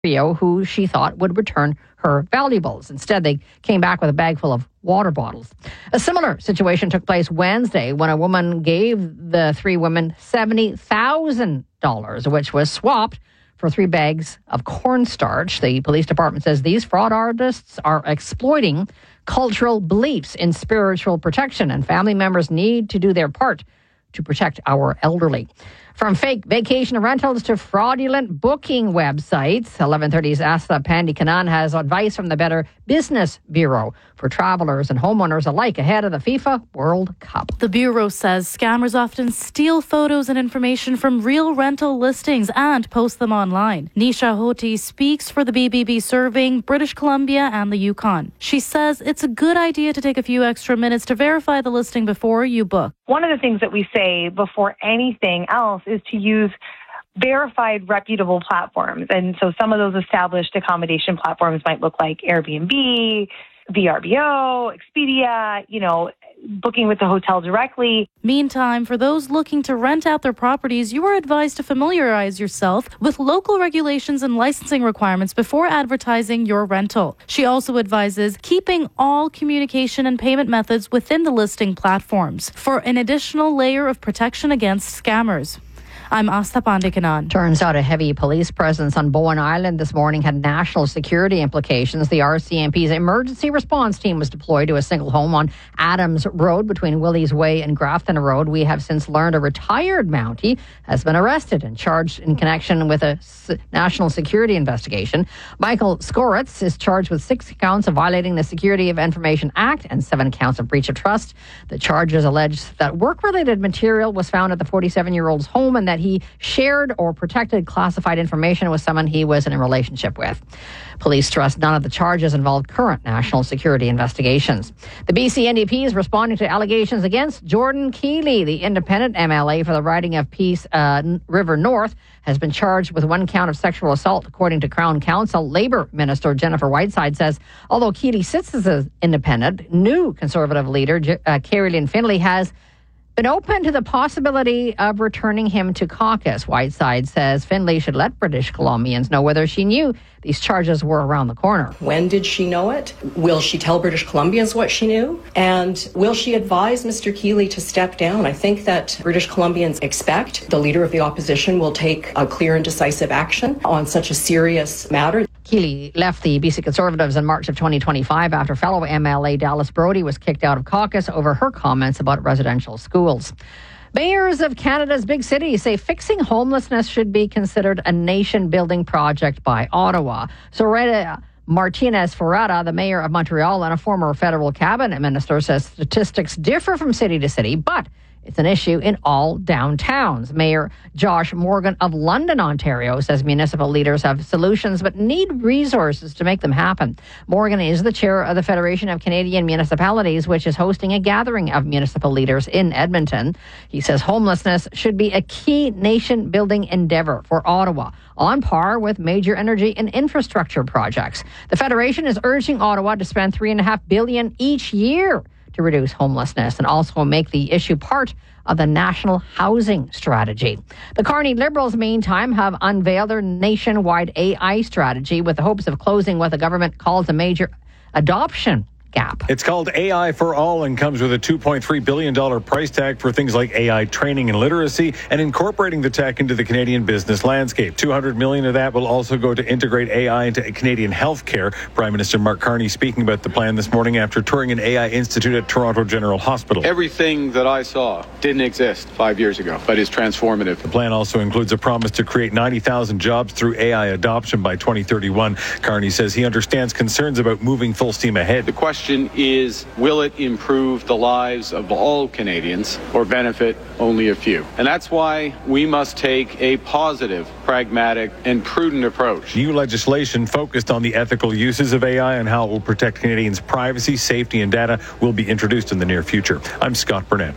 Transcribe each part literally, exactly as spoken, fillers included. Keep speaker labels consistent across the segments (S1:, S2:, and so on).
S1: trio who she thought would return her valuables. Instead, they came back with a bag full of water bottles. A similar situation took place Wednesday when a woman gave the three women seventy thousand dollars, which was swapped for three bags of cornstarch. The police department says these fraud artists are exploiting cultural beliefs in spiritual protection, and family members need to do their part to protect our elderly. From fake vacation rentals to fraudulent booking websites, eleven thirty's Asta Pandikanan has advice from the Better Business Bureau for travelers and homeowners alike ahead of the FIFA World Cup.
S2: The Bureau says scammers often steal photos and information from real rental listings and post them online. Nisha Hoti speaks for the B B B serving British Columbia and the Yukon. She says it's a good idea to take a few extra minutes to verify the listing before you book.
S3: One of the things that we say before anything else is to use verified, reputable platforms. And so some of those established accommodation platforms might look like Airbnb, V R B O, Expedia, you know, booking with the hotel directly.
S2: Meantime, for those looking to rent out their properties, you are advised to familiarize yourself with local regulations and licensing requirements before advertising your rental. She also advises keeping all communication and payment methods within the listing platforms for an additional layer of protection against scammers. I'm Asta Pandikanan.
S1: Turns out a heavy police presence on Bowen Island this morning had national security implications. The R C M P's emergency response team was deployed to a single home on Adams Road between Willie's Way and Grafton Road. We have since learned a retired Mountie has been arrested and charged in connection with a national security investigation. Michael Skoritz is charged with six counts of violating the Security of Information Act and seven counts of breach of trust. The charges allege that work-related material was found at the forty-seven-year-old's home and that he shared or protected classified information with someone he was in a relationship with. Police stress none of the charges involved current national security investigations. The B C N D P is responding to allegations against Jordan Keeley. The independent M L A for the riding of Peace uh, River North has been charged with one count of sexual assault, according to Crown Counsel. Labour Minister Jennifer Whiteside says although Keeley sits as an independent, new Conservative leader uh, Kerry-Lynn Finlay has been open to the possibility of returning him to caucus. Whiteside says Finlay should let British Columbians know whether she knew these charges were around the corner.
S4: When did she know it? Will she tell British Columbians what she knew? And will she advise Mister Keeley to step down? I think that British Columbians expect the Leader of the Opposition will take a clear and decisive action on such a serious matter.
S1: Keeley left the B C Conservatives in March of twenty twenty-five after fellow M L A Dallas Brody was kicked out of caucus over her comments about residential schools. Mayors of Canada's big cities say fixing homelessness should be considered a nation-building project by Ottawa. Soraya Martinez Ferrada, the mayor of Montreal and a former federal cabinet minister, says statistics differ from city to city, but it's an issue in all downtowns. Mayor Josh Morgan of London, Ontario, says municipal leaders have solutions but need resources to make them happen. Morgan is the chair of the Federation of Canadian Municipalities, which is hosting a gathering of municipal leaders in Edmonton. He says homelessness should be a key nation-building endeavour for Ottawa, on par with major energy and infrastructure projects. The Federation is urging Ottawa to spend three point five billion dollars each year to reduce homelessness and also make the issue part of the national housing strategy. The Carney Liberals, meantime, have unveiled their nationwide A I strategy with the hopes of closing what the government calls a major adoption gap.
S5: It's called A I for All and comes with a two point three billion dollars price tag for things like A I training and literacy and incorporating the tech into the Canadian business landscape. two hundred million dollars of that will also go to integrate A I into Canadian healthcare. Prime Minister Mark Carney speaking about the plan this morning after touring an A I institute at Toronto General Hospital.
S6: Everything that I saw didn't exist five years ago, but is transformative.
S5: The plan also includes a promise to create ninety thousand jobs through A I adoption by twenty thirty-one. Carney says he understands concerns about moving full steam ahead.
S6: The question is, will it improve the lives of all Canadians or benefit only a few? And that's why we must take a positive, pragmatic, and prudent approach.
S5: New legislation focused on the ethical uses of A I and how it will protect Canadians' privacy, safety, and data will be introduced in the near future. I'm Scott Burnett.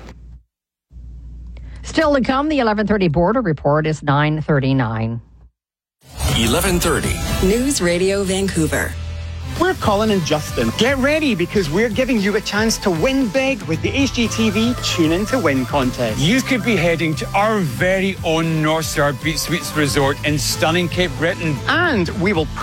S1: Still to come, the eleven thirty Border Report is nine thirty-nine.
S7: eleven thirty.
S8: News Radio Vancouver.
S7: We're Colin and Justin. Get ready because we're giving you a chance to win big with the H G T V Tune In to Win contest.
S8: You could be heading to our very own North Star Beach Suites Resort in stunning Cape Breton.
S7: And we will